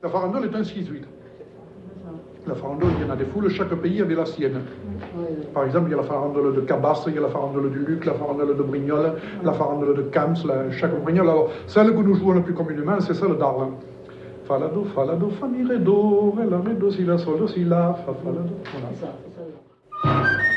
La farandole est un schizouide. La farandole, il y en a des foules, chaque pays avait la sienne. Par exemple, il y a la farandole de Cabasse, il y a la farandole du Luc, la farandole de Brignoles, la farandole de Camps, chaque Brignoles. Alors, celle que nous jouons le plus communément, c'est celle d'Arles. Fa, la, do, fa, mi, ré, do, ré, la, si, la, sol, do, si, la, fa, la, do. Voilà.